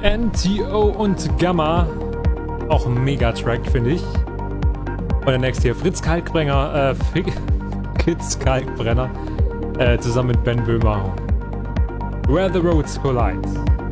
NTO und Gamma. Auch ein Mega-Track, finde ich. Und der nächste hier, Fritz Kalkbrenner, Kids Kalkbrenner, zusammen mit Ben Böhmer. Where the Roads Collide.